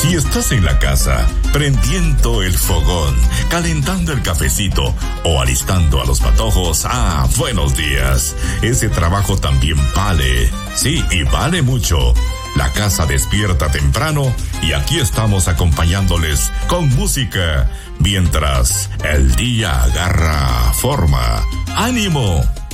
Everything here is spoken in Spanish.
Si estás en la casa, prendiendo el fogón, calentando el cafecito o alistando a los patojos, buenos días. Ese trabajo también vale. Sí, y vale mucho. La casa despierta temprano y aquí estamos acompañándoles con música mientras el día agarra forma. ¡Ánimo!